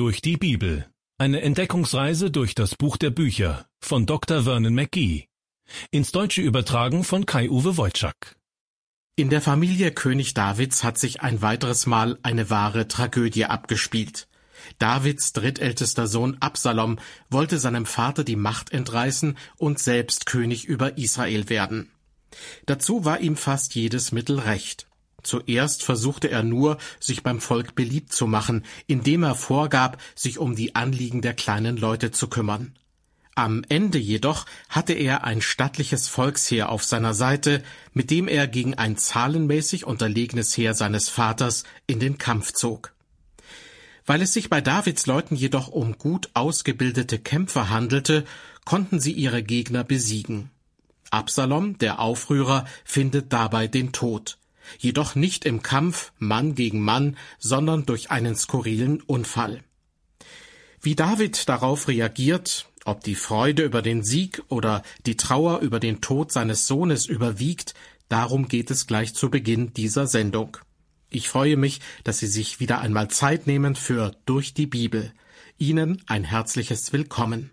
Durch die Bibel. Eine Entdeckungsreise durch das Buch der Bücher von Dr. Vernon McGee. Ins Deutsche übertragen von Kai-Uwe Wojczak. In der Familie König Davids hat sich ein weiteres Mal eine wahre Tragödie abgespielt. Davids drittältester Sohn Absalom wollte seinem Vater die Macht entreißen und selbst König über Israel werden. Dazu war ihm fast jedes Mittel recht. Zuerst versuchte er nur, sich beim Volk beliebt zu machen, indem er vorgab, sich um die Anliegen der kleinen Leute zu kümmern. Am Ende jedoch hatte er ein stattliches Volksheer auf seiner Seite, mit dem er gegen ein zahlenmäßig unterlegenes Heer seines Vaters in den Kampf zog. Weil es sich bei Davids Leuten jedoch um gut ausgebildete Kämpfer handelte, konnten sie ihre Gegner besiegen. Absalom, der Aufrührer, findet dabei den Tod. Jedoch nicht im Kampf Mann gegen Mann, sondern durch einen skurrilen Unfall. Wie David darauf reagiert, ob die Freude über den Sieg oder die Trauer über den Tod seines Sohnes überwiegt, darum geht es gleich zu Beginn dieser Sendung. Ich freue mich, dass Sie sich wieder einmal Zeit nehmen für Durch die Bibel. Ihnen ein herzliches Willkommen.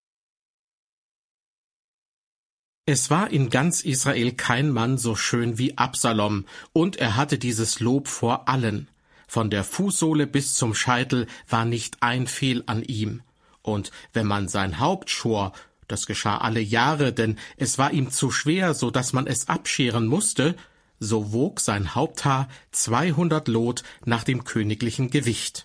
Es war in ganz Israel kein Mann so schön wie Absalom, und er hatte dieses Lob vor allen. Von der Fußsohle bis zum Scheitel war nicht ein Fehl an ihm. Und wenn man sein Haupt schor, das geschah alle Jahre, denn es war ihm zu schwer, so dass man es abscheren musste, so wog sein Haupthaar 200 Lot nach dem königlichen Gewicht.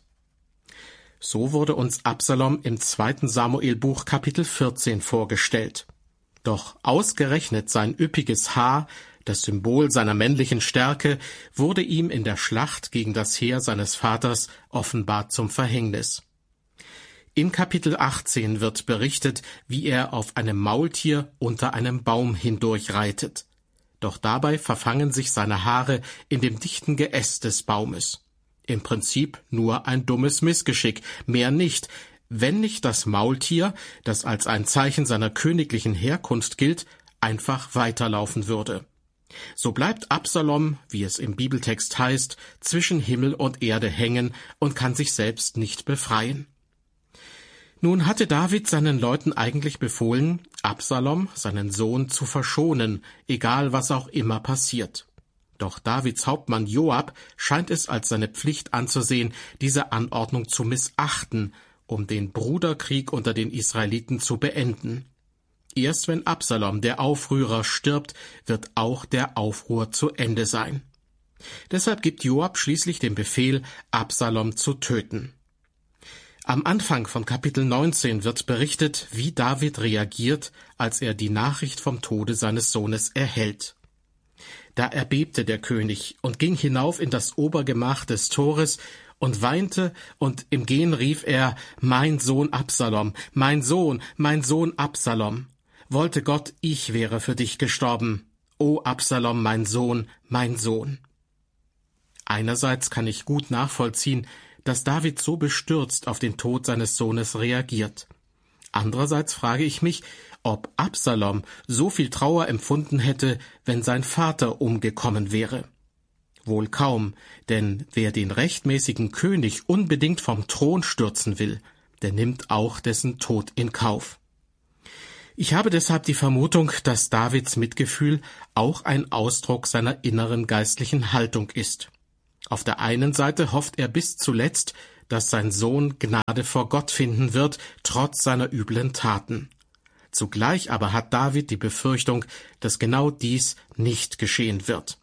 So wurde uns Absalom im 2. Samuelbuch Kapitel 14 vorgestellt. Doch ausgerechnet sein üppiges Haar, das Symbol seiner männlichen Stärke, wurde ihm in der Schlacht gegen das Heer seines Vaters offenbar zum Verhängnis. In Kapitel 18 wird berichtet, wie er auf einem Maultier unter einem Baum hindurch reitet. Doch dabei verfangen sich seine Haare in dem dichten Geäst des Baumes. Im Prinzip nur ein dummes Missgeschick, mehr nicht, wenn nicht das Maultier, das als ein Zeichen seiner königlichen Herkunft gilt, einfach weiterlaufen würde. So bleibt Absalom, wie es im Bibeltext heißt, zwischen Himmel und Erde hängen und kann sich selbst nicht befreien. Nun hatte David seinen Leuten eigentlich befohlen, Absalom, seinen Sohn, zu verschonen, egal was auch immer passiert. Doch Davids Hauptmann Joab scheint es als seine Pflicht anzusehen, diese Anordnung zu missachten, um den Bruderkrieg unter den Israeliten zu beenden. Erst wenn Absalom, der Aufrührer, stirbt, wird auch der Aufruhr zu Ende sein. Deshalb gibt Joab schließlich den Befehl, Absalom zu töten. Am Anfang von Kapitel 19 wird berichtet, wie David reagiert, als er die Nachricht vom Tode seines Sohnes erhält. Da erbebte der König und ging hinauf in das Obergemach des Tores und weinte, und im Gehen rief er, »Mein Sohn Absalom, mein Sohn Absalom! Wollte Gott, ich wäre für dich gestorben! O Absalom, mein Sohn, mein Sohn!« Einerseits kann ich gut nachvollziehen, dass David so bestürzt auf den Tod seines Sohnes reagiert. Andererseits frage ich mich, ob Absalom so viel Trauer empfunden hätte, wenn sein Vater umgekommen wäre. Wohl kaum, denn wer den rechtmäßigen König unbedingt vom Thron stürzen will, der nimmt auch dessen Tod in Kauf. Ich habe deshalb die Vermutung, dass Davids Mitgefühl auch ein Ausdruck seiner inneren geistlichen Haltung ist. Auf der einen Seite hofft er bis zuletzt, dass sein Sohn Gnade vor Gott finden wird, trotz seiner üblen Taten. Zugleich aber hat David die Befürchtung, dass genau dies nicht geschehen wird.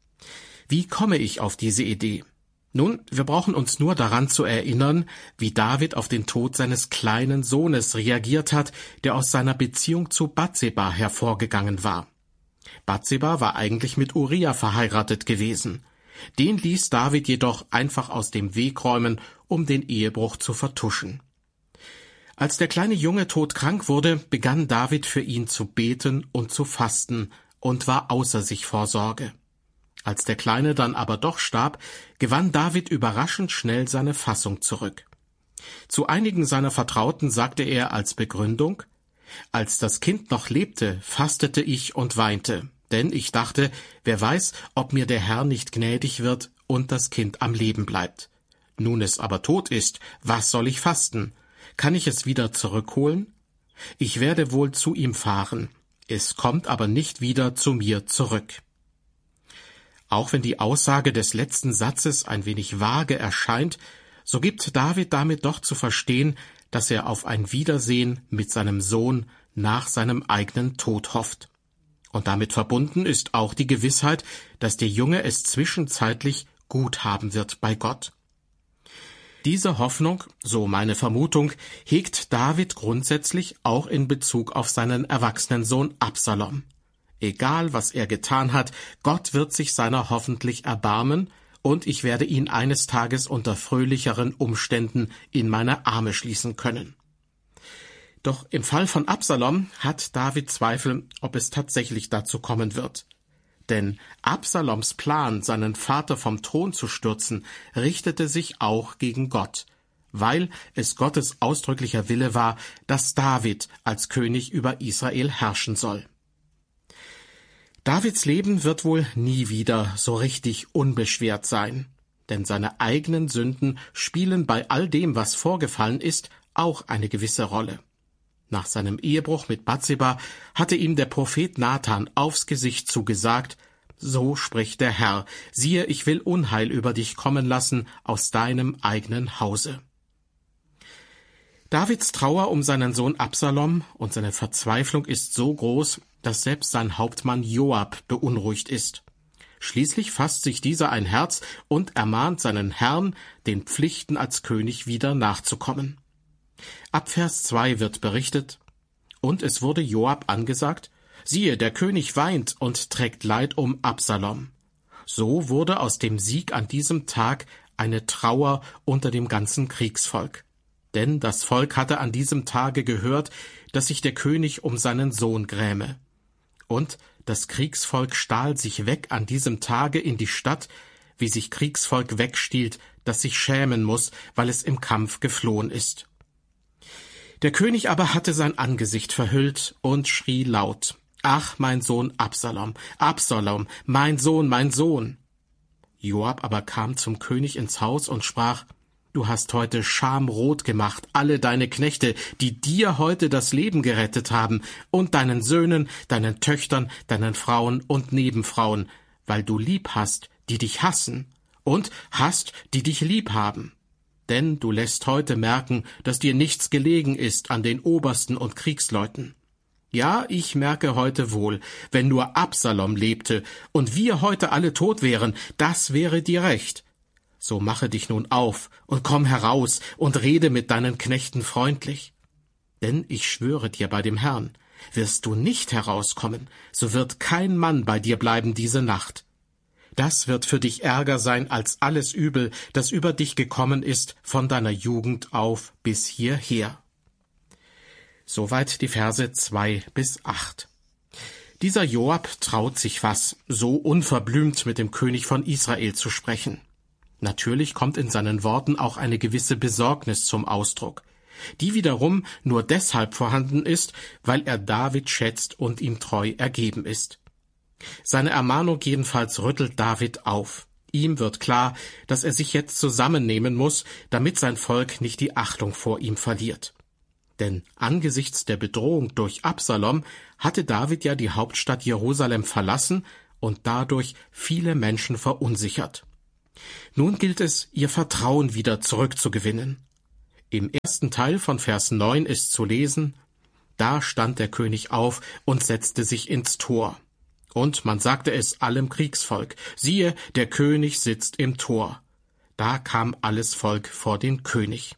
Wie komme ich auf diese Idee? Nun, wir brauchen uns nur daran zu erinnern, wie David auf den Tod seines kleinen Sohnes reagiert hat, der aus seiner Beziehung zu Batseba hervorgegangen war. Batseba war eigentlich mit Uria verheiratet gewesen. Den ließ David jedoch einfach aus dem Weg räumen, um den Ehebruch zu vertuschen. Als der kleine Junge todkrank wurde, begann David für ihn zu beten und zu fasten und war außer sich vor Sorge. Als der Kleine dann aber doch starb, gewann David überraschend schnell seine Fassung zurück. Zu einigen seiner Vertrauten sagte er als Begründung: »Als das Kind noch lebte, fastete ich und weinte, denn ich dachte, wer weiß, ob mir der Herr nicht gnädig wird und das Kind am Leben bleibt. Nun es aber tot ist, was soll ich fasten? Kann ich es wieder zurückholen? Ich werde wohl zu ihm fahren, es kommt aber nicht wieder zu mir zurück. Auch wenn die Aussage des letzten Satzes ein wenig vage erscheint, so gibt David damit doch zu verstehen, dass er auf ein Wiedersehen mit seinem Sohn nach seinem eigenen Tod hofft. Und damit verbunden ist auch die Gewissheit, dass der Junge es zwischenzeitlich gut haben wird bei Gott. Diese Hoffnung, so meine Vermutung, hegt David grundsätzlich auch in Bezug auf seinen erwachsenen Sohn Absalom. Egal, was er getan hat, Gott wird sich seiner hoffentlich erbarmen, und ich werde ihn eines Tages unter fröhlicheren Umständen in meine Arme schließen können. Doch im Fall von Absalom hat David Zweifel, ob es tatsächlich dazu kommen wird. Denn Absaloms Plan, seinen Vater vom Thron zu stürzen, richtete sich auch gegen Gott, weil es Gottes ausdrücklicher Wille war, dass David als König über Israel herrschen soll. Davids Leben wird wohl nie wieder so richtig unbeschwert sein, denn seine eigenen Sünden spielen bei all dem, was vorgefallen ist, auch eine gewisse Rolle. Nach seinem Ehebruch mit Bathseba hatte ihm der Prophet Nathan aufs Gesicht zugesagt: So spricht der Herr, siehe, ich will Unheil über dich kommen lassen aus deinem eigenen Hause. Davids Trauer um seinen Sohn Absalom und seine Verzweiflung ist so groß, dass selbst sein Hauptmann Joab beunruhigt ist. Schließlich fasst sich dieser ein Herz und ermahnt seinen Herrn, den Pflichten als König wieder nachzukommen. Ab Vers 2 wird berichtet: Und es wurde Joab angesagt: Siehe, der König weint und trägt Leid um Absalom. So wurde aus dem Sieg an diesem Tag eine Trauer unter dem ganzen Kriegsvolk. Denn das Volk hatte an diesem Tage gehört, dass sich der König um seinen Sohn gräme. Und das Kriegsvolk stahl sich weg an diesem Tage in die Stadt, wie sich Kriegsvolk wegstiehlt, das sich schämen muss, weil es im Kampf geflohen ist. Der König aber hatte sein Angesicht verhüllt und schrie laut: Ach, mein Sohn Absalom, Absalom, mein Sohn, mein Sohn! Joab aber kam zum König ins Haus und sprach: Du hast heute schamrot gemacht alle deine Knechte, die dir heute das Leben gerettet haben, und deinen Söhnen, deinen Töchtern, deinen Frauen und Nebenfrauen, weil du lieb hast, die dich hassen, und hast, die dich lieb haben. Denn du lässt heute merken, dass dir nichts gelegen ist an den Obersten und Kriegsleuten. Ja, ich merke heute wohl, wenn nur Absalom lebte und wir heute alle tot wären, das wäre dir recht. So mache dich nun auf und komm heraus und rede mit deinen Knechten freundlich. Denn ich schwöre dir bei dem Herrn, wirst du nicht herauskommen, so wird kein Mann bei dir bleiben diese Nacht. Das wird für dich ärger sein als alles Übel, das über dich gekommen ist von deiner Jugend auf bis hierher. Soweit die Verse 2 bis 8. Dieser Joab traut sich was, so unverblümt mit dem König von Israel zu sprechen. Natürlich kommt in seinen Worten auch eine gewisse Besorgnis zum Ausdruck, die wiederum nur deshalb vorhanden ist, weil er David schätzt und ihm treu ergeben ist. Seine Ermahnung jedenfalls rüttelt David auf. Ihm wird klar, dass er sich jetzt zusammennehmen muss, damit sein Volk nicht die Achtung vor ihm verliert. Denn angesichts der Bedrohung durch Absalom hatte David ja die Hauptstadt Jerusalem verlassen und dadurch viele Menschen verunsichert. Nun gilt es, ihr Vertrauen wieder zurückzugewinnen. Im ersten Teil von Vers 9 ist zu lesen: Da stand der König auf und setzte sich ins Tor. Und man sagte es allem Kriegsvolk: Siehe, der König sitzt im Tor. Da kam alles Volk vor den König.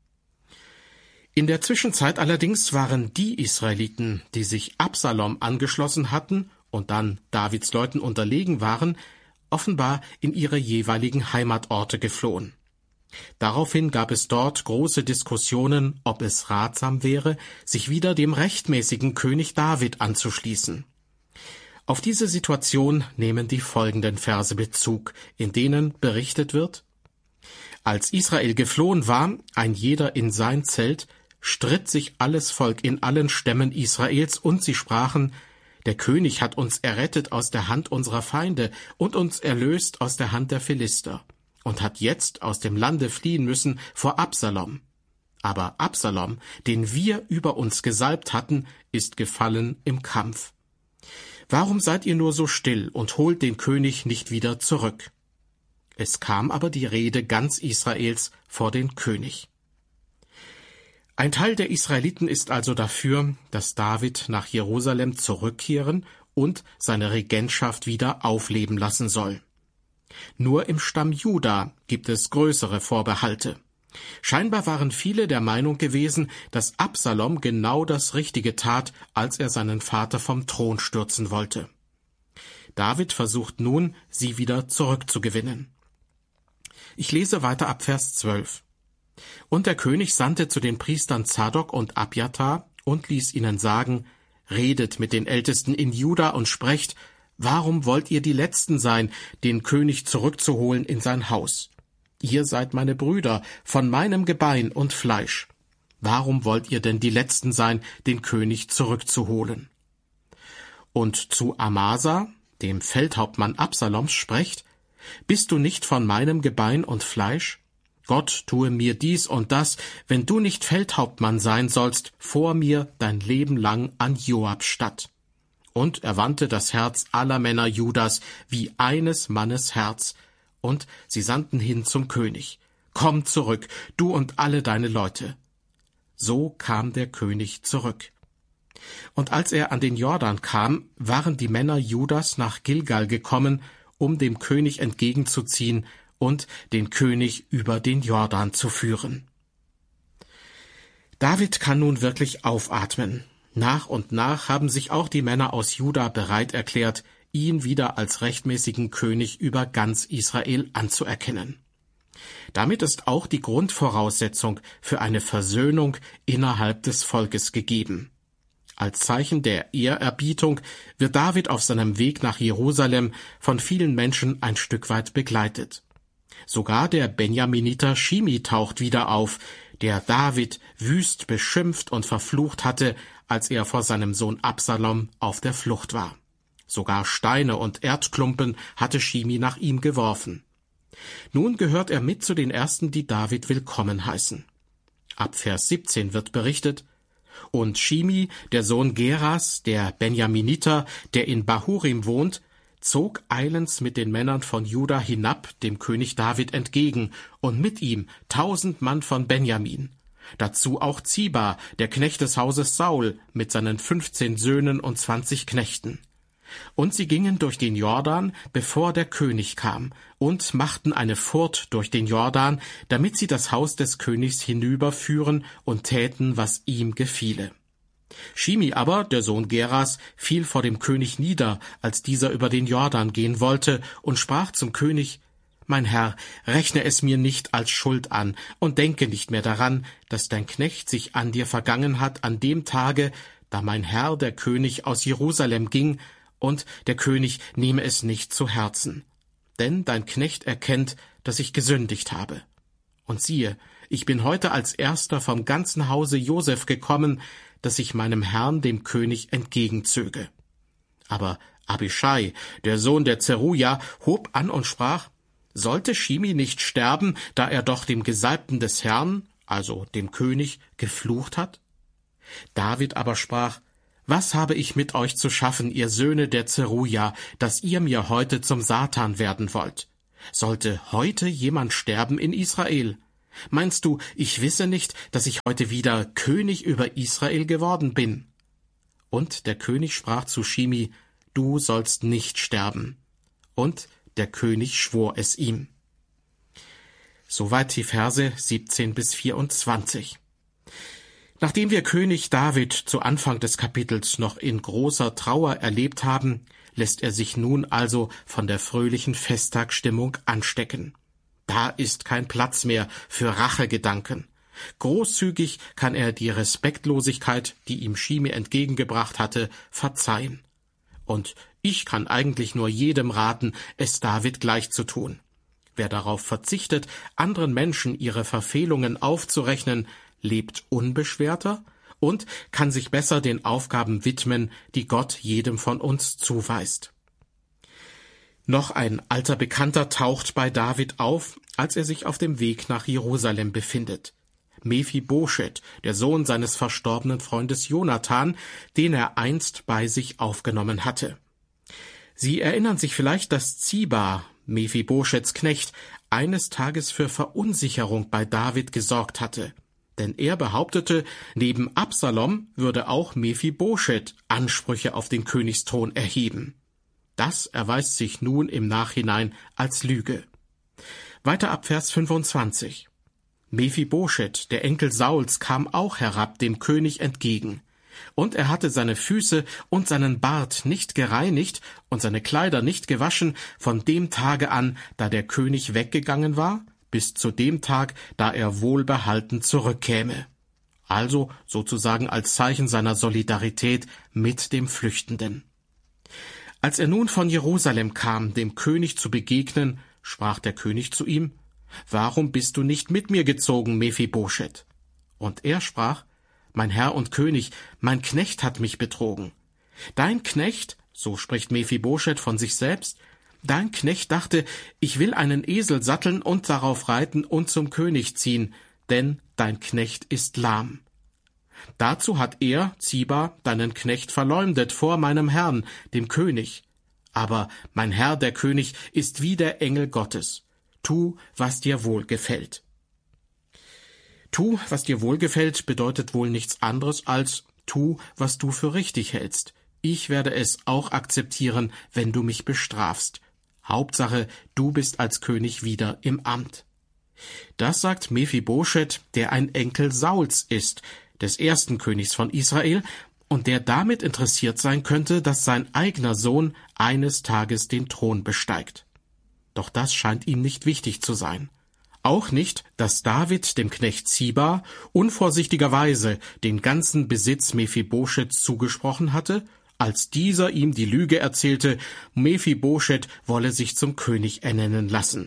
In der Zwischenzeit allerdings waren die Israeliten, die sich Absalom angeschlossen hatten und dann Davids Leuten unterlegen waren, offenbar in ihre jeweiligen Heimatorte geflohen. Daraufhin gab es dort große Diskussionen, ob es ratsam wäre, sich wieder dem rechtmäßigen König David anzuschließen. Auf diese Situation nehmen die folgenden Verse Bezug, in denen berichtet wird: Als Israel geflohen war, ein jeder in sein Zelt, stritt sich alles Volk in allen Stämmen Israels, und sie sprachen: Der König hat uns errettet aus der Hand unserer Feinde und uns erlöst aus der Hand der Philister. und hat jetzt aus dem Lande fliehen müssen vor Absalom. Aber Absalom, den wir über uns gesalbt hatten, ist gefallen im Kampf. Warum seid ihr nur so still und holt den König nicht wieder zurück?« Es kam aber die Rede ganz Israels vor den König. Ein Teil der Israeliten ist also dafür, dass David nach Jerusalem zurückkehren und seine Regentschaft wieder aufleben lassen soll. Nur im Stamm Juda gibt es größere Vorbehalte. Scheinbar waren viele der Meinung gewesen, dass Absalom genau das Richtige tat, als er seinen Vater vom Thron stürzen wollte. David versucht nun, sie wieder zurückzugewinnen. Ich lese weiter ab Vers 12. »Und der König sandte zu den Priestern Zadok und Abjatar und ließ ihnen sagen, redet mit den Ältesten in Juda und sprecht, warum wollt ihr die Letzten sein, den König zurückzuholen in sein Haus? Ihr seid meine Brüder, von meinem Gebein und Fleisch. Warum wollt ihr denn die Letzten sein, den König zurückzuholen?« Und zu Amasa, dem Feldhauptmann Absaloms, sprecht, »Bist du nicht von meinem Gebein und Fleisch? Gott tue mir dies und das, wenn du nicht Feldhauptmann sein sollst, vor mir dein Leben lang an Joab statt.« Und er wandte das Herz aller Männer Judas wie eines Mannes Herz, und sie sandten hin zum König, »Komm zurück, du und alle deine Leute.« So kam der König zurück. Und als er an den Jordan kam, waren die Männer Judas nach Gilgal gekommen, um dem König entgegenzuziehen und den König über den Jordan zu führen. David kann nun wirklich aufatmen. Nach und nach haben sich auch die Männer aus Juda bereit erklärt, ihn wieder als rechtmäßigen König über ganz Israel anzuerkennen. Damit ist auch die Grundvoraussetzung für eine Versöhnung innerhalb des Volkes gegeben. Als Zeichen der Ehrerbietung wird David auf seinem Weg nach Jerusalem von vielen Menschen ein Stück weit begleitet. Sogar der Benjaminiter Shimi taucht wieder auf, der David wüst beschimpft und verflucht hatte, als er vor seinem Sohn Absalom auf der Flucht war. Sogar Steine und Erdklumpen hatte Shimi nach ihm geworfen. Nun gehört er mit zu den Ersten, die David willkommen heißen. Ab Vers 17 wird berichtet, »Und Shimi, der Sohn Geras, der Benjaminiter, der in Bahurim wohnt, zog eilends mit den Männern von Juda hinab dem König David entgegen und mit ihm 1000 Mann von Benjamin. Dazu auch Ziba, der Knecht des Hauses Saul, mit seinen 15 Söhnen und 20 Knechten. Und sie gingen durch den Jordan, bevor der König kam, und machten eine Furt durch den Jordan, damit sie das Haus des Königs hinüberführen und täten, was ihm gefiele. Shimi aber, der Sohn Geras, fiel vor dem König nieder, als dieser über den Jordan gehen wollte, und sprach zum König, »Mein Herr, rechne es mir nicht als Schuld an und denke nicht mehr daran, dass dein Knecht sich an dir vergangen hat an dem Tage, da mein Herr, der König, aus Jerusalem ging, und der König nehme es nicht zu Herzen. Denn dein Knecht erkennt, dass ich gesündigt habe. Und siehe, ich bin heute als Erster vom ganzen Hause Joseph gekommen, dass ich meinem Herrn, dem König, entgegenzöge.« Aber Abischai, der Sohn der Zeruja, hob an und sprach, »Sollte Shimi nicht sterben, da er doch dem Gesalbten des Herrn, also dem König, geflucht hat?« David aber sprach, »Was habe ich mit euch zu schaffen, ihr Söhne der Zeruja, dass ihr mir heute zum Satan werden wollt? Sollte heute jemand sterben in Israel? Meinst du, ich wisse nicht, dass ich heute wieder König über Israel geworden bin?« Und der König sprach zu Shimi, »Du sollst nicht sterben.« Und der König schwor es ihm. Soweit die Verse 17 bis 24. Nachdem wir König David zu Anfang des Kapitels noch in großer Trauer erlebt haben, lässt er sich nun also von der fröhlichen Festtagsstimmung anstecken. Da ist kein Platz mehr für Rachegedanken. Großzügig kann er die Respektlosigkeit, die ihm Shimi entgegengebracht hatte, verzeihen. Und ich kann eigentlich nur jedem raten, es David gleich zu tun. Wer darauf verzichtet, anderen Menschen ihre Verfehlungen aufzurechnen, lebt unbeschwerter und kann sich besser den Aufgaben widmen, die Gott jedem von uns zuweist. Noch ein alter Bekannter taucht bei David auf, als er sich auf dem Weg nach Jerusalem befindet. Mephibosheth, der Sohn seines verstorbenen Freundes Jonathan, den er einst bei sich aufgenommen hatte. Sie erinnern sich vielleicht, dass Ziba, Mephibosheths Knecht, eines Tages für Verunsicherung bei David gesorgt hatte. Denn er behauptete, neben Absalom würde auch Mephibosheth Ansprüche auf den Königsthron erheben. Das erweist sich nun im Nachhinein als Lüge. Weiter ab Vers 25. Mephibosheth, der Enkel Sauls, kam auch herab dem König entgegen. Und er hatte seine Füße und seinen Bart nicht gereinigt und seine Kleider nicht gewaschen von dem Tage an, da der König weggegangen war, bis zu dem Tag, da er wohlbehalten zurückkäme. Also sozusagen als Zeichen seiner Solidarität mit dem Flüchtenden. Als er nun von Jerusalem kam, dem König zu begegnen, sprach der König zu ihm: »Warum bist du nicht mit mir gezogen, Mephibosheth?« Und er sprach: »Mein Herr und König, mein Knecht hat mich betrogen.« »Dein Knecht«, so spricht Mephibosheth von sich selbst, »dein Knecht dachte, ich will einen Esel satteln und darauf reiten und zum König ziehen, denn dein Knecht ist lahm.« Dazu hat er, Ziba, deinen Knecht verleumdet vor meinem Herrn, dem König. Aber mein Herr, der König, ist wie der Engel Gottes. Tu, was dir wohlgefällt. Tu, was dir wohlgefällt, bedeutet wohl nichts anderes als tu, was du für richtig hältst. Ich werde es auch akzeptieren, wenn du mich bestrafst. Hauptsache, du bist als König wieder im Amt. Das sagt Mephibosheth, der ein Enkel Sauls ist, des ersten Königs von Israel, und der damit interessiert sein könnte, dass sein eigener Sohn eines Tages den Thron besteigt. Doch das scheint ihm nicht wichtig zu sein. Auch nicht, dass David dem Knecht Ziba unvorsichtigerweise den ganzen Besitz Mephibosheths zugesprochen hatte, als dieser ihm die Lüge erzählte, Mephibosheth wolle sich zum König ernennen lassen.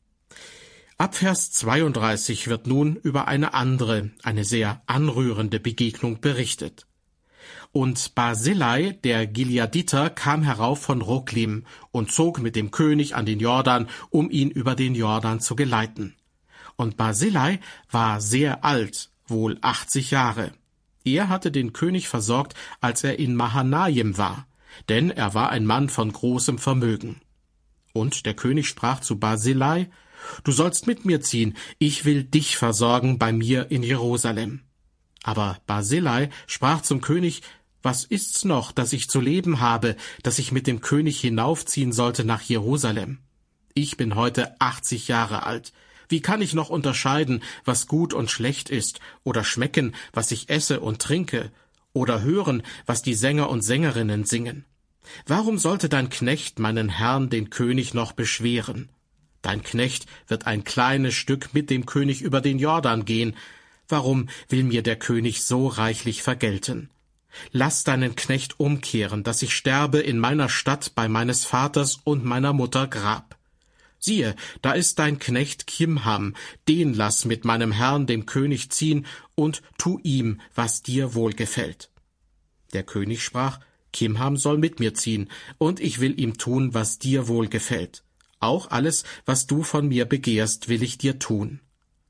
Ab Vers 32 wird nun über eine andere, eine sehr anrührende Begegnung berichtet. Und Barzillai, der Gileaditer, kam herauf von Roglim und zog mit dem König an den Jordan, um ihn über den Jordan zu geleiten. Und Barzillai war sehr alt, wohl 80 Jahre. Er hatte den König versorgt, als er in Mahanaim war, denn er war ein Mann von großem Vermögen. Und der König sprach zu Barzillai: »Du sollst mit mir ziehen, ich will dich versorgen bei mir in Jerusalem.« Aber Barzillai sprach zum König: »Was ist's noch, dass ich zu leben habe, dass ich mit dem König hinaufziehen sollte nach Jerusalem? Ich bin heute 80 Jahre alt. Wie kann ich noch unterscheiden, was gut und schlecht ist, oder schmecken, was ich esse und trinke, oder hören, was die Sänger und Sängerinnen singen? Warum sollte dein Knecht meinen Herrn, den König, noch beschweren? Dein Knecht wird ein kleines Stück mit dem König über den Jordan gehen. Warum will mir der König so reichlich vergelten? Lass deinen Knecht umkehren, dass ich sterbe in meiner Stadt bei meines Vaters und meiner Mutter Grab. Siehe, da ist dein Knecht Kimham, den lass mit meinem Herrn, dem König, ziehen, und tu ihm, was dir wohlgefällt.« Der König sprach: »Kimham soll mit mir ziehen, und ich will ihm tun, was dir wohlgefällt. Auch alles, was du von mir begehrst, will ich dir tun.«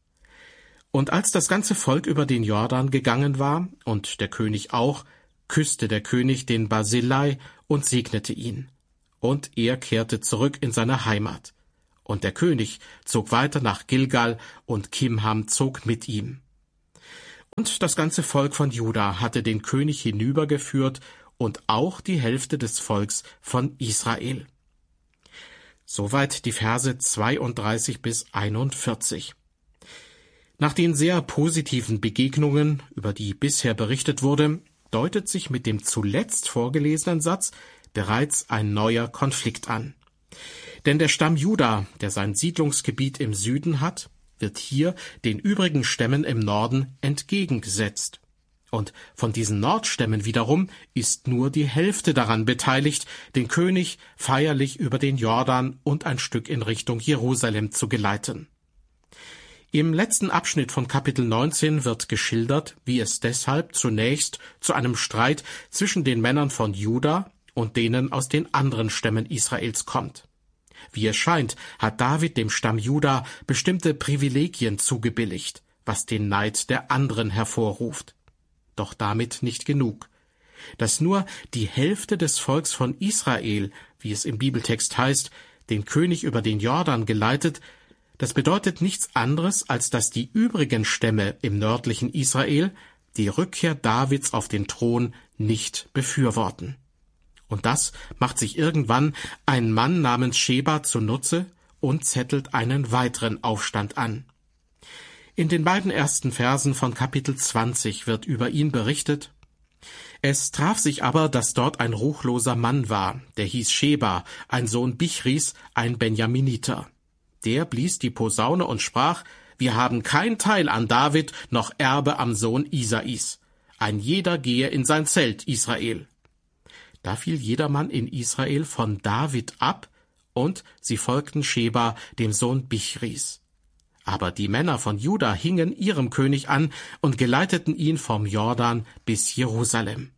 Und als das ganze Volk über den Jordan gegangen war, und der König auch, küsste der König den Barzillai und segnete ihn. Und er kehrte zurück in seine Heimat. Und der König zog weiter nach Gilgal, und Kimham zog mit ihm. Und das ganze Volk von Juda hatte den König hinübergeführt, und auch die Hälfte des Volks von Israel. Soweit die Verse 32 bis 41. Nach den sehr positiven Begegnungen, über die bisher berichtet wurde, deutet sich mit dem zuletzt vorgelesenen Satz bereits ein neuer Konflikt an. Denn der Stamm Juda, der sein Siedlungsgebiet im Süden hat, wird hier den übrigen Stämmen im Norden entgegengesetzt. Und von diesen Nordstämmen wiederum ist nur die Hälfte daran beteiligt, den König feierlich über den Jordan und ein Stück in Richtung Jerusalem zu geleiten. Im letzten Abschnitt von Kapitel 19 wird geschildert, wie es deshalb zunächst zu einem Streit zwischen den Männern von Juda und denen aus den anderen Stämmen Israels kommt. Wie es scheint, hat David dem Stamm Juda bestimmte Privilegien zugebilligt, was den Neid der anderen hervorruft. Doch damit nicht genug. Dass nur die Hälfte des Volks von Israel, wie es im Bibeltext heißt, den König über den Jordan geleitet, das bedeutet nichts anderes, als dass die übrigen Stämme im nördlichen Israel die Rückkehr Davids auf den Thron nicht befürworten. Und das macht sich irgendwann ein Mann namens Scheba zunutze und zettelt einen weiteren Aufstand an. In den beiden ersten Versen von Kapitel 20 wird über ihn berichtet: Es traf sich aber, dass dort ein ruchloser Mann war, der hieß Scheba, ein Sohn Bichris, ein Benjaminiter. Der blies die Posaune und sprach: Wir haben kein Teil an David, noch Erbe am Sohn Isais. Ein jeder gehe in sein Zelt, Israel. Da fiel jedermann in Israel von David ab, und sie folgten Scheba, dem Sohn Bichris. Aber die Männer von Juda hingen ihrem König an und geleiteten ihn vom Jordan bis Jerusalem.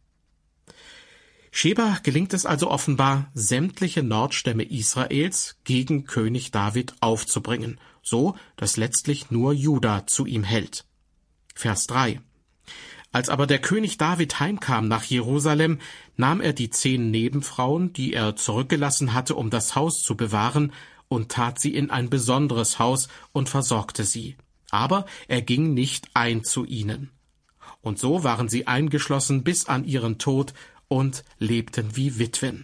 Scheba gelingt es also offenbar, sämtliche Nordstämme Israels gegen König David aufzubringen, so dass letztlich nur Juda zu ihm hält. Vers 3. Als aber der König David heimkam nach Jerusalem, nahm er die 10 Nebenfrauen, die er zurückgelassen hatte, um das Haus zu bewahren, und tat sie in ein besonderes Haus und versorgte sie. Aber er ging nicht ein zu ihnen. Und so waren sie eingeschlossen bis an ihren Tod und lebten wie Witwen.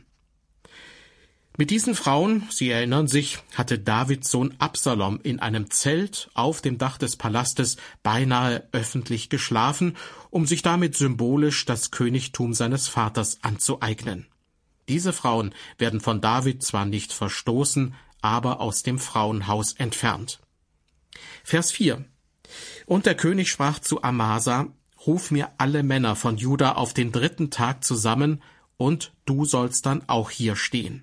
Mit diesen Frauen, Sie erinnern sich, hatte Davids Sohn Absalom in einem Zelt auf dem Dach des Palastes beinahe öffentlich geschlafen, um sich damit symbolisch das Königtum seines Vaters anzueignen. Diese Frauen werden von David zwar nicht verstoßen, aber aus dem Frauenhaus entfernt. Vers 4. Und der König sprach zu Amasa: Ruf mir alle Männer von Juda auf den 3. Tag zusammen, und du sollst dann auch hier stehen.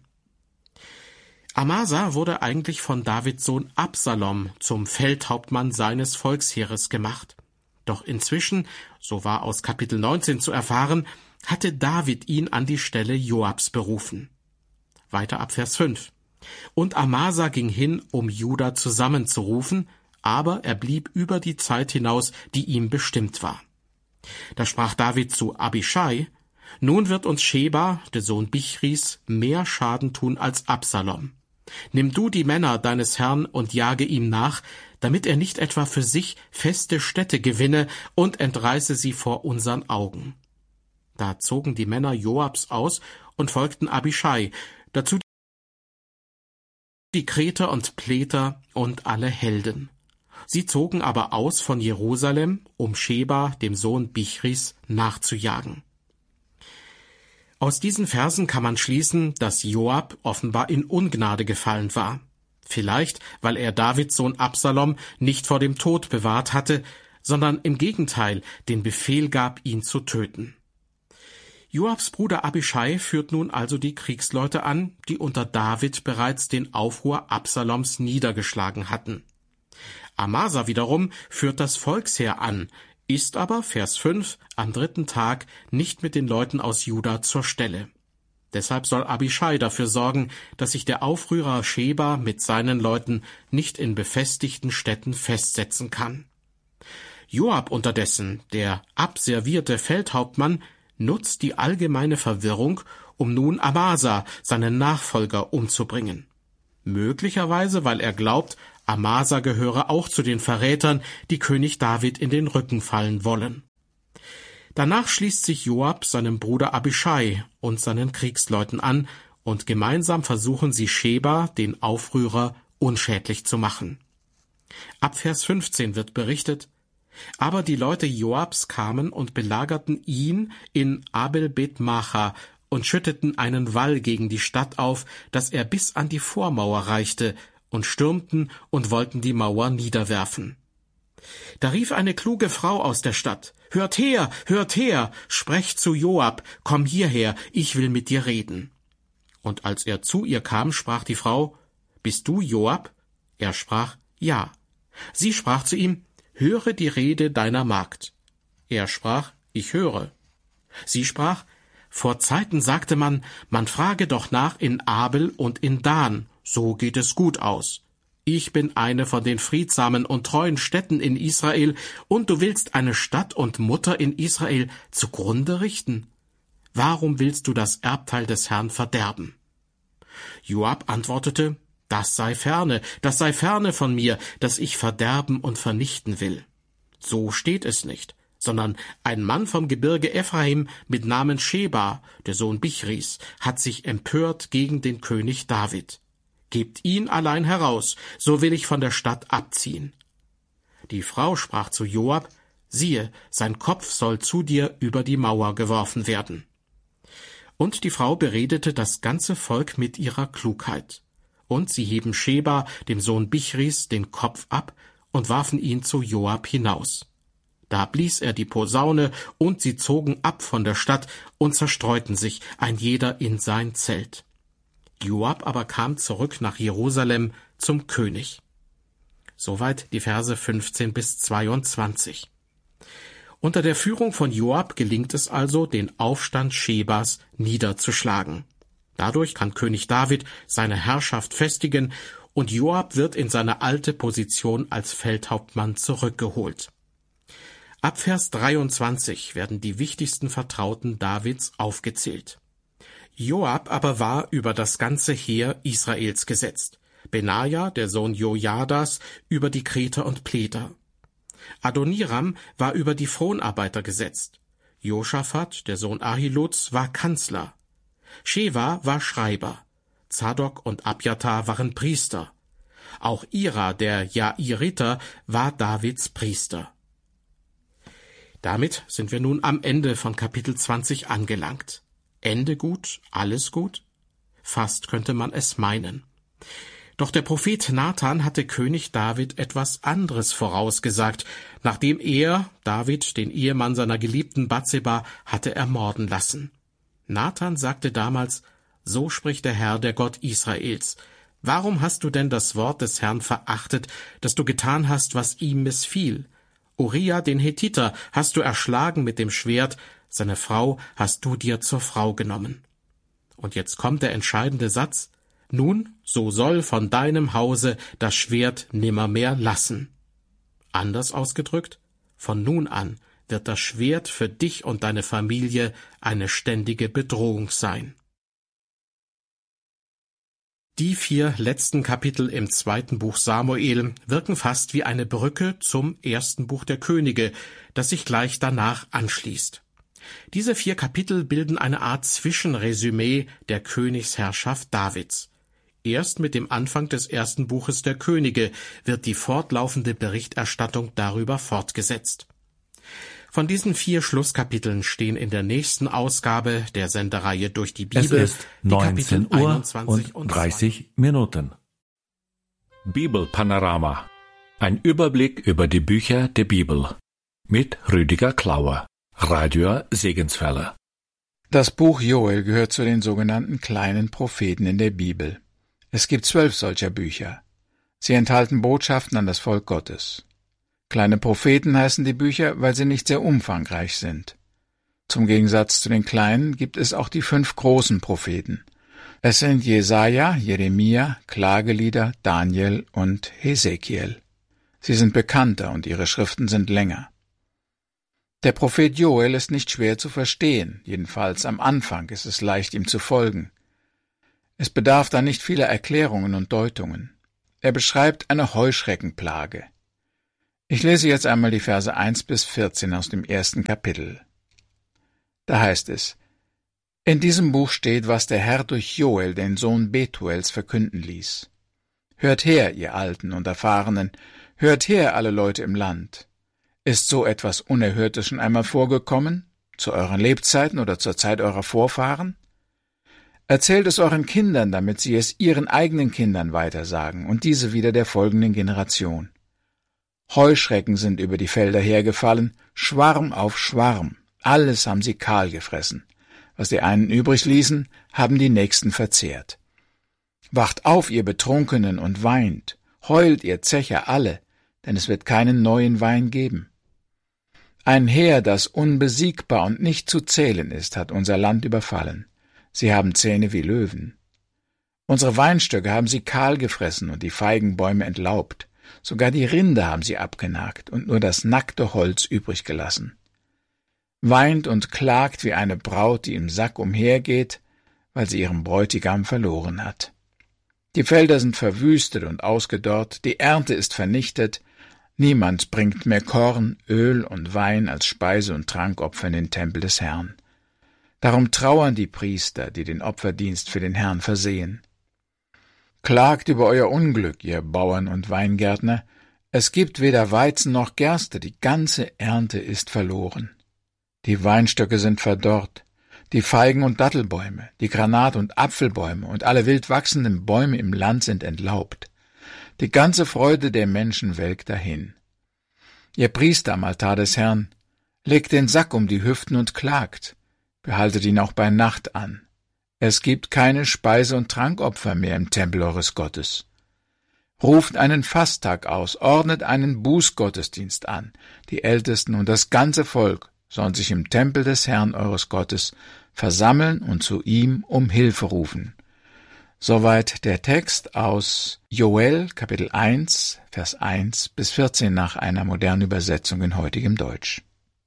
Amasa wurde eigentlich von Davids Sohn Absalom zum Feldhauptmann seines Volksheeres gemacht. Doch inzwischen, so war aus Kapitel 19 zu erfahren, hatte David ihn an die Stelle Joabs berufen. Weiter ab Vers 5. Und Amasa ging hin, um Juda zusammenzurufen, aber er blieb über die Zeit hinaus, die ihm bestimmt war. Da sprach David zu Abischai: Nun wird uns Scheba, der Sohn Bichris, mehr Schaden tun als Absalom. Nimm du die Männer deines Herrn und jage ihm nach, damit er nicht etwa für sich feste Städte gewinne und entreiße sie vor unseren Augen. Da zogen die Männer Joabs aus und folgten Abischai, dazu die Kreter und Pleter und alle Helden. Sie zogen aber aus von Jerusalem, um Scheba, dem Sohn Bichris, nachzujagen. Aus diesen Versen kann man schließen, dass Joab offenbar in Ungnade gefallen war. Vielleicht, weil er Davids Sohn Absalom nicht vor dem Tod bewahrt hatte, sondern im Gegenteil den Befehl gab, ihn zu töten. Joabs Bruder Abischai führt nun also die Kriegsleute an, die unter David bereits den Aufruhr Absaloms niedergeschlagen hatten. Amasa wiederum führt das Volksheer an, ist aber, Vers 5, am 3. Tag nicht mit den Leuten aus Juda zur Stelle. Deshalb soll Abischai dafür sorgen, dass sich der Aufrührer Scheba mit seinen Leuten nicht in befestigten Städten festsetzen kann. Joab unterdessen, der abservierte Feldhauptmann, nutzt die allgemeine Verwirrung, um nun Amasa, seinen Nachfolger, umzubringen. Möglicherweise, weil er glaubt, Amasa gehöre auch zu den Verrätern, die König David in den Rücken fallen wollen. Danach schließt sich Joab seinem Bruder Abischai und seinen Kriegsleuten an, und gemeinsam versuchen sie Scheba, den Aufrührer, unschädlich zu machen. Ab Vers 15 wird berichtet: Aber die Leute Joabs kamen und belagerten ihn in Abel-Bet-Macha und schütteten einen Wall gegen die Stadt auf, dass er bis an die Vormauer reichte, und stürmten und wollten die Mauer niederwerfen. Da rief eine kluge Frau aus der Stadt: Hört her, sprecht zu Joab, komm hierher, ich will mit dir reden. Und als er zu ihr kam, sprach die Frau: Bist du Joab? Er sprach: Ja. Sie sprach zu ihm: Höre die Rede deiner Magd. Er sprach: Ich höre. Sie sprach: Vor Zeiten sagte man, man frage doch nach in Abel und in Dan, so geht es gut aus. Ich bin eine von den friedsamen und treuen Städten in Israel, und du willst eine Stadt und Mutter in Israel zugrunde richten? Warum willst du das Erbteil des Herrn verderben? Joab antwortete, das sei ferne von mir, dass ich verderben und vernichten will. So steht es nicht, sondern ein Mann vom Gebirge Ephraim mit Namen Sheba, der Sohn Bichris, hat sich empört gegen den König David. Gebt ihn allein heraus, so will ich von der Stadt abziehen. Die Frau sprach zu Joab, siehe, sein Kopf soll zu dir über die Mauer geworfen werden. Und die Frau beredete das ganze Volk mit ihrer Klugheit. Und sie hieben Sheba, dem Sohn Bichris, den Kopf ab und warfen ihn zu Joab hinaus. Da blies er die Posaune, und sie zogen ab von der Stadt und zerstreuten sich, ein jeder in sein Zelt. Joab aber kam zurück nach Jerusalem zum König. Soweit die Verse 15 bis 22. Unter der Führung von Joab gelingt es also, den Aufstand Shebas niederzuschlagen. Dadurch kann König David seine Herrschaft festigen, und Joab wird in seine alte Position als Feldhauptmann zurückgeholt. Ab Vers 23 werden die wichtigsten Vertrauten Davids aufgezählt. Joab aber war über das ganze Heer Israels gesetzt, Benaja, der Sohn Jojadas, über die Kreter und Pleter. Adoniram war über die Fronarbeiter gesetzt. Josaphat, der Sohn Ahiluds, war Kanzler. Sheva war Schreiber. Zadok und Abjatar waren Priester. Auch Ira, der Jairiter, war Davids Priester. Damit sind wir nun am Ende von Kapitel 20 angelangt. Ende gut, alles gut? Fast könnte man es meinen. Doch der Prophet Nathan hatte König David etwas anderes vorausgesagt, nachdem er, David, den Ehemann seiner geliebten Batseba, hatte ermorden lassen. Nathan sagte damals, so spricht der Herr, der Gott Israels, warum hast du denn das Wort des Herrn verachtet, dass du getan hast, was ihm missfiel? Uriah, den Hethiter, hast du erschlagen mit dem Schwert, seine Frau hast du dir zur Frau genommen. Und jetzt kommt der entscheidende Satz, nun, so soll von deinem Hause das Schwert nimmermehr lassen. Anders ausgedrückt, von nun an wird das Schwert für dich und deine Familie eine ständige Bedrohung sein. Die 4 letzten Kapitel im 2. Buch Samuel wirken fast wie eine Brücke zum 1. Buch der Könige, das sich gleich danach anschließt. Diese 4 Kapitel bilden eine Art Zwischenresümee der Königsherrschaft Davids. Erst mit dem Anfang des 1. Buches der Könige wird die fortlaufende Berichterstattung darüber fortgesetzt. Von diesen 4 Schlusskapiteln stehen in der nächsten Ausgabe der Sendereihe durch die Bibel es ist 19 Uhr und 30 Minuten. Bibelpanorama. Ein Überblick über die Bücher der Bibel. Mit Rüdiger Klauer. Radio Segenswelle. Das Buch Joel gehört zu den sogenannten kleinen Propheten in der Bibel. Es gibt 12 solcher Bücher. Sie enthalten Botschaften an das Volk Gottes. Kleine Propheten heißen die Bücher, weil sie nicht sehr umfangreich sind. Zum Gegensatz zu den kleinen gibt es auch die 5 großen Propheten. Es sind Jesaja, Jeremia, Klagelieder, Daniel und Hesekiel. Sie sind bekannter und ihre Schriften sind länger. Der Prophet Joel ist nicht schwer zu verstehen, jedenfalls am Anfang ist es leicht, ihm zu folgen. Es bedarf da nicht vieler Erklärungen und Deutungen. Er beschreibt eine Heuschreckenplage. Ich lese jetzt einmal die Verse 1 bis 14 aus dem 1. Kapitel. Da heißt es, in diesem Buch steht, was der Herr durch Joel, den Sohn Betuels, verkünden ließ. Hört her, ihr Alten und Erfahrenen, hört her, alle Leute im Land. Ist so etwas Unerhörtes schon einmal vorgekommen, zu euren Lebzeiten oder zur Zeit eurer Vorfahren? Erzählt es euren Kindern, damit sie es ihren eigenen Kindern weitersagen und diese wieder der folgenden Generation. Heuschrecken sind über die Felder hergefallen, Schwarm auf Schwarm, alles haben sie kahl gefressen. Was die einen übrig ließen, haben die Nächsten verzehrt. Wacht auf, ihr Betrunkenen, und weint, heult, ihr Zecher alle, denn es wird keinen neuen Wein geben. Ein Heer, das unbesiegbar und nicht zu zählen ist, hat unser Land überfallen. Sie haben Zähne wie Löwen. Unsere Weinstöcke haben sie kahl gefressen und die Feigenbäume entlaubt. Sogar die Rinde haben sie abgenagt und nur das nackte Holz übrig gelassen. Weint und klagt wie eine Braut, die im Sack umhergeht, weil sie ihren Bräutigam verloren hat. Die Felder sind verwüstet und ausgedorrt, die Ernte ist vernichtet, niemand bringt mehr Korn, Öl und Wein als Speise- und Trankopfer in den Tempel des Herrn. Darum trauern die Priester, die den Opferdienst für den Herrn versehen. Klagt über euer Unglück, ihr Bauern und Weingärtner, es gibt weder Weizen noch Gerste, die ganze Ernte ist verloren. Die Weinstöcke sind verdorrt, die Feigen- und Dattelbäume, die Granat- und Apfelbäume und alle wild wachsenden Bäume im Land sind entlaubt. Die ganze Freude der Menschen welkt dahin. Ihr Priester am Altar des Herrn, legt den Sack um die Hüften und klagt, behaltet ihn auch bei Nacht an. Es gibt keine Speise- und Trankopfer mehr im Tempel eures Gottes. Ruft einen Fasttag aus, ordnet einen Bußgottesdienst an. Die Ältesten und das ganze Volk sollen sich im Tempel des Herrn eures Gottes versammeln und zu ihm um Hilfe rufen. Soweit der Text aus Joel, Kapitel 1, Vers 1 bis 14 nach einer modernen Übersetzung in heutigem Deutsch.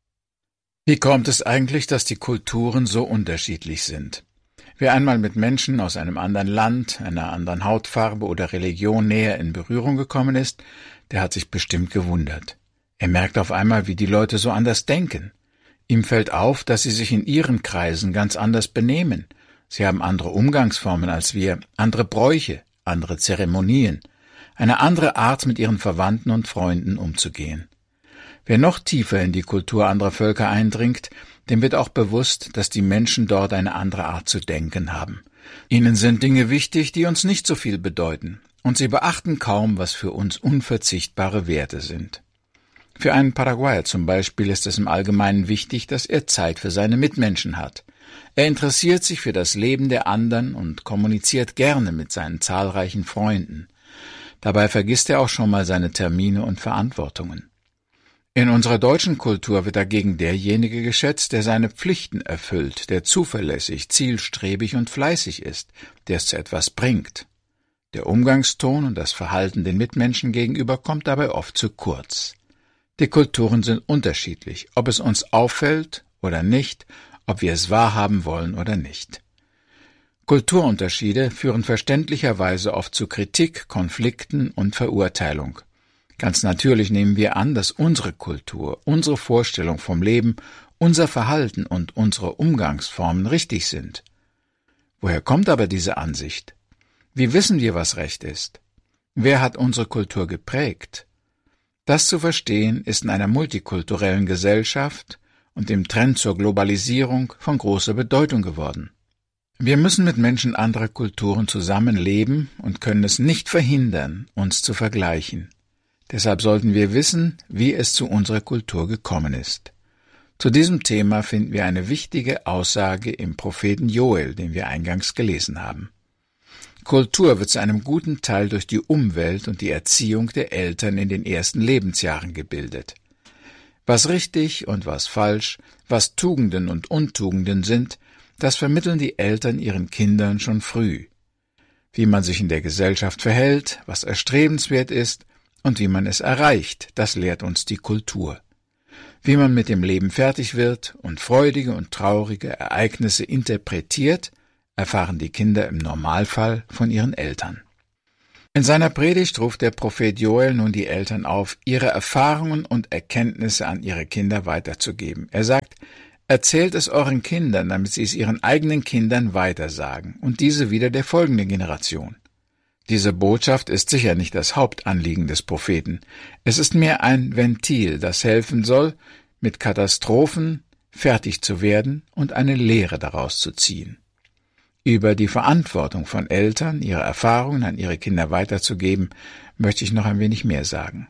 Wie kommt es eigentlich, dass die Kulturen so unterschiedlich sind? Wer einmal mit Menschen aus einem anderen Land, einer anderen Hautfarbe oder Religion näher in Berührung gekommen ist, der hat sich bestimmt gewundert. Er merkt auf einmal, wie die Leute so anders denken. Ihm fällt auf, dass sie sich in ihren Kreisen ganz anders benehmen. Sie haben andere Umgangsformen als wir, andere Bräuche, andere Zeremonien, eine andere Art, mit ihren Verwandten und Freunden umzugehen. Wer noch tiefer in die Kultur anderer Völker eindringt, dem wird auch bewusst, dass die Menschen dort eine andere Art zu denken haben. Ihnen sind Dinge wichtig, die uns nicht so viel bedeuten, und sie beachten kaum, was für uns unverzichtbare Werte sind. Für einen Paraguayer zum Beispiel ist es im Allgemeinen wichtig, dass er Zeit für seine Mitmenschen hat. Er interessiert sich für das Leben der anderen und kommuniziert gerne mit seinen zahlreichen Freunden. Dabei vergisst er auch schon mal seine Termine und Verantwortungen. In unserer deutschen Kultur wird dagegen derjenige geschätzt, der seine Pflichten erfüllt, der zuverlässig, zielstrebig und fleißig ist, der es zu etwas bringt. Der Umgangston und das Verhalten den Mitmenschen gegenüber kommt dabei oft zu kurz. Die Kulturen sind unterschiedlich, ob es uns auffällt oder nicht, ob wir es wahrhaben wollen oder nicht. Kulturunterschiede führen verständlicherweise oft zu Kritik, Konflikten und Verurteilung. Ganz natürlich nehmen wir an, dass unsere Kultur, unsere Vorstellung vom Leben, unser Verhalten und unsere Umgangsformen richtig sind. Woher kommt aber diese Ansicht? Wie wissen wir, was Recht ist? Wer hat unsere Kultur geprägt? Das zu verstehen, ist in einer multikulturellen Gesellschaft und dem Trend zur Globalisierung von großer Bedeutung geworden. Wir müssen mit Menschen anderer Kulturen zusammenleben und können es nicht verhindern, uns zu vergleichen. Deshalb sollten wir wissen, wie es zu unserer Kultur gekommen ist. Zu diesem Thema finden wir eine wichtige Aussage im Propheten Joel, den wir eingangs gelesen haben. Kultur wird zu einem guten Teil durch die Umwelt und die Erziehung der Eltern in den ersten Lebensjahren gebildet. Was richtig und was falsch, was Tugenden und Untugenden sind, das vermitteln die Eltern ihren Kindern schon früh. Wie man sich in der Gesellschaft verhält, was erstrebenswert ist und wie man es erreicht, das lehrt uns die Kultur. Wie man mit dem Leben fertig wird und freudige und traurige Ereignisse interpretiert, erfahren die Kinder im Normalfall von ihren Eltern. In seiner Predigt ruft der Prophet Joel nun die Eltern auf, ihre Erfahrungen und Erkenntnisse an ihre Kinder weiterzugeben. Er sagt, erzählt es euren Kindern, damit sie es ihren eigenen Kindern weitersagen und diese wieder der folgenden Generation. Diese Botschaft ist sicher nicht das Hauptanliegen des Propheten. Es ist mehr ein Ventil, das helfen soll, mit Katastrophen fertig zu werden und eine Lehre daraus zu ziehen. Über die Verantwortung von Eltern, ihre Erfahrungen an ihre Kinder weiterzugeben, möchte ich noch ein wenig mehr sagen.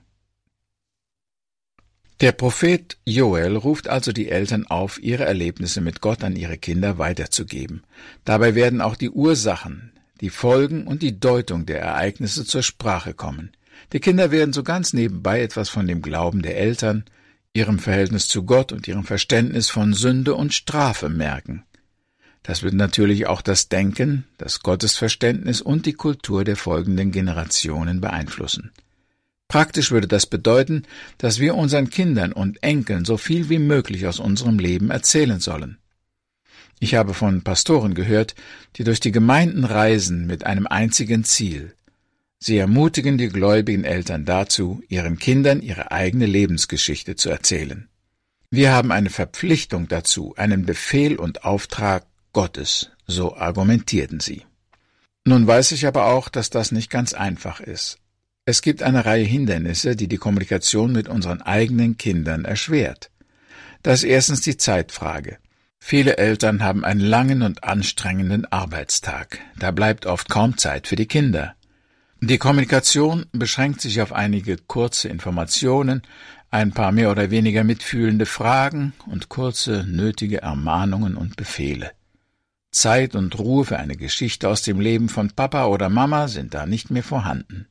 Der Prophet Joel ruft also die Eltern auf, ihre Erlebnisse mit Gott an ihre Kinder weiterzugeben. Dabei werden auch die Ursachen, die Folgen und die Deutung der Ereignisse zur Sprache kommen. Die Kinder werden so ganz nebenbei etwas von dem Glauben der Eltern, ihrem Verhältnis zu Gott und ihrem Verständnis von Sünde und Strafe merken. Das wird natürlich auch das Denken, das Gottesverständnis und die Kultur der folgenden Generationen beeinflussen. Praktisch würde das bedeuten, dass wir unseren Kindern und Enkeln so viel wie möglich aus unserem Leben erzählen sollen. Ich habe von Pastoren gehört, die durch die Gemeinden reisen mit einem einzigen Ziel. Sie ermutigen die gläubigen Eltern dazu, ihren Kindern ihre eigene Lebensgeschichte zu erzählen. Wir haben eine Verpflichtung dazu, einen Befehl und Auftrag Gottes, so argumentierten sie. Nun weiß ich aber auch, dass das nicht ganz einfach ist. Es gibt eine Reihe Hindernisse, die die Kommunikation mit unseren eigenen Kindern erschwert. Das ist erstens die Zeitfrage. Viele Eltern haben einen langen und anstrengenden Arbeitstag. Da bleibt oft kaum Zeit für die Kinder. Die Kommunikation beschränkt sich auf einige kurze Informationen, ein paar mehr oder weniger mitfühlende Fragen und kurze, nötige Ermahnungen und Befehle. Zeit und Ruhe für eine Geschichte aus dem Leben von Papa oder Mama sind da nicht mehr vorhanden.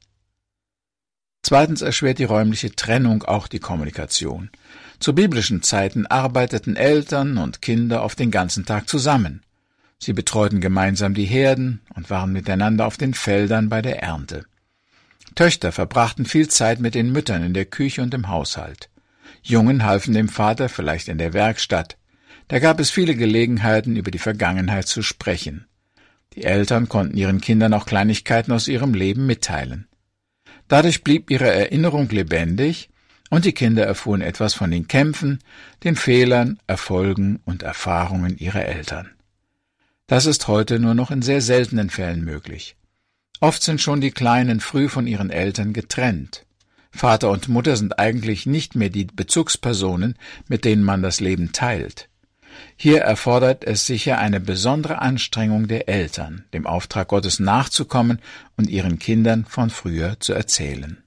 Zweitens erschwert die räumliche Trennung auch die Kommunikation. Zu biblischen Zeiten arbeiteten Eltern und Kinder oft den ganzen Tag zusammen. Sie betreuten gemeinsam die Herden und waren miteinander auf den Feldern bei der Ernte. Töchter verbrachten viel Zeit mit den Müttern in der Küche und im Haushalt. Jungen halfen dem Vater vielleicht in der Werkstatt. Da gab es viele Gelegenheiten, über die Vergangenheit zu sprechen. Die Eltern konnten ihren Kindern auch Kleinigkeiten aus ihrem Leben mitteilen. Dadurch blieb ihre Erinnerung lebendig und die Kinder erfuhren etwas von den Kämpfen, den Fehlern, Erfolgen und Erfahrungen ihrer Eltern. Das ist heute nur noch in sehr seltenen Fällen möglich. Oft sind schon die Kleinen früh von ihren Eltern getrennt. Vater und Mutter sind eigentlich nicht mehr die Bezugspersonen, mit denen man das Leben teilt. Hier erfordert es sicher eine besondere Anstrengung der Eltern, dem Auftrag Gottes nachzukommen und ihren Kindern von früher zu erzählen.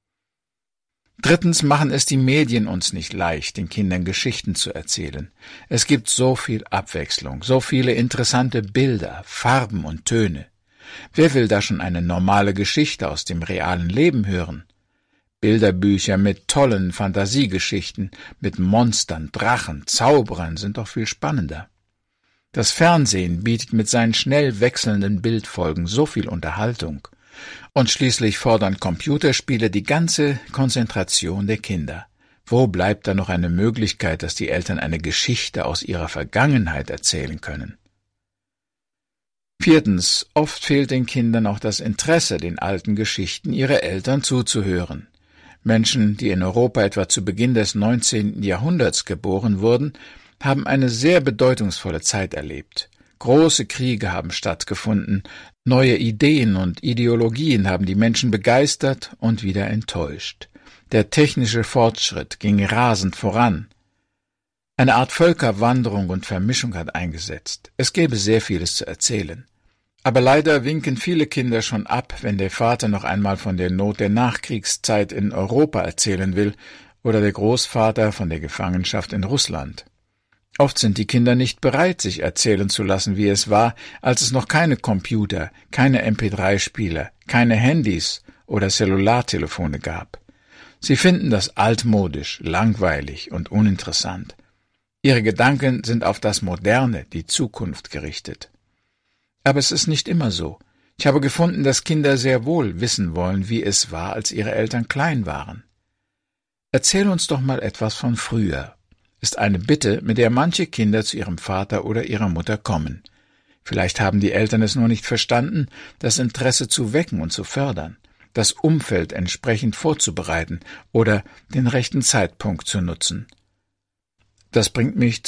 Drittens machen es die Medien uns nicht leicht, den Kindern Geschichten zu erzählen. Es gibt so viel Abwechslung, so viele interessante Bilder, Farben und Töne. Wer will da schon eine normale Geschichte aus dem realen Leben hören? Bilderbücher mit tollen Fantasiegeschichten, mit Monstern, Drachen, Zauberern sind doch viel spannender. Das Fernsehen bietet mit seinen schnell wechselnden Bildfolgen so viel Unterhaltung. Und schließlich fordern Computerspiele die ganze Konzentration der Kinder. Wo bleibt da noch eine Möglichkeit, dass die Eltern eine Geschichte aus ihrer Vergangenheit erzählen können? Viertens, oft fehlt den Kindern auch das Interesse, den alten Geschichten ihrer Eltern zuzuhören. Menschen, die in Europa etwa zu Beginn des 19. Jahrhunderts geboren wurden, haben eine sehr bedeutungsvolle Zeit erlebt. Große Kriege haben stattgefunden, neue Ideen und Ideologien haben die Menschen begeistert und wieder enttäuscht. Der technische Fortschritt ging rasend voran. Eine Art Völkerwanderung und Vermischung hat eingesetzt. Es gäbe sehr vieles zu erzählen. Aber leider winken viele Kinder schon ab, wenn der Vater noch einmal von der Not der Nachkriegszeit in Europa erzählen will oder der Großvater von der Gefangenschaft in Russland. Oft sind die Kinder nicht bereit, sich erzählen zu lassen, wie es war, als es noch keine Computer, keine MP3-Spieler, keine Handys oder Cellulartelefone gab. Sie finden das altmodisch, langweilig und uninteressant. Ihre Gedanken sind auf das Moderne, die Zukunft gerichtet. Aber es ist nicht immer so. Ich habe gefunden, dass Kinder sehr wohl wissen wollen, wie es war, als ihre Eltern klein waren. Erzähl uns doch mal etwas von früher, ist eine Bitte, mit der manche Kinder zu ihrem Vater oder ihrer Mutter kommen. Vielleicht haben die Eltern es nur nicht verstanden, das Interesse zu wecken und zu fördern, das Umfeld entsprechend vorzubereiten oder den rechten Zeitpunkt zu nutzen. Das bringt mich